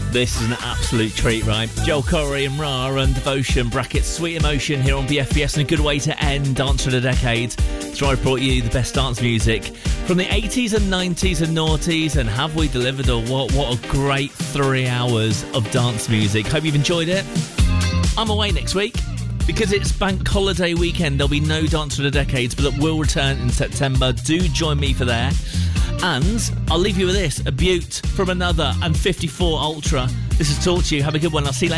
This is an absolute treat, right? Joel Corey and Ra and Devotion, brackets Sweet Emotion here on BFBS, and a good way to end Dance for the Decade. So I've brought you the best dance music from the 80s and 90s and noughties, and have we delivered or what? What a great 3 hours of dance music. Hope you've enjoyed it. I'm away next week because it's bank holiday weekend. There'll be no Dance for the Decades, but it will return in September. Do join me for there. And I'll leave you with this, a beaut from another and 54 Ultra. This is Talk to You. Have a good one. I'll see you later.